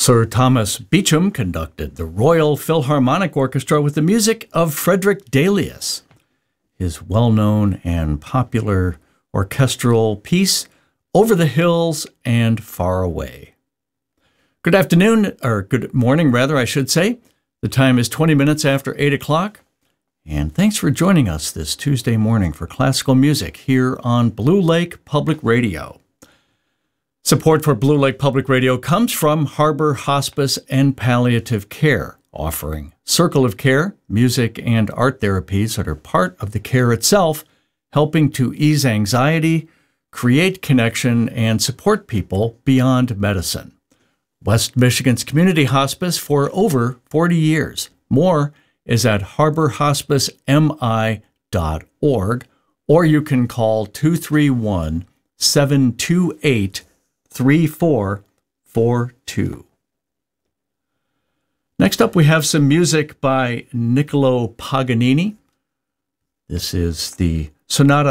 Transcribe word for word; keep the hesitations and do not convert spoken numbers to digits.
Sir Thomas Beecham conducted the Royal Philharmonic Orchestra with the music of Frederick Delius. His well-known and popular orchestral piece, Over the Hills and Far Away. Good afternoon, or good morning, rather, I should say. The time is twenty minutes after eight o'clock. And thanks for joining us this Tuesday morning for classical music here on Blue Lake Public Radio. Support for Blue Lake Public Radio comes from Harbor Hospice and Palliative Care, offering Circle of Care, music and art therapies that are part of the care itself, helping to ease anxiety, create connection, and support people beyond medicine. West Michigan's community hospice for over forty years. More is at harbor hospice m i dot org, or you can call two three one, seven two eight, three four four two. Next up, we have some music by Niccolo Paganini. This is the Sonata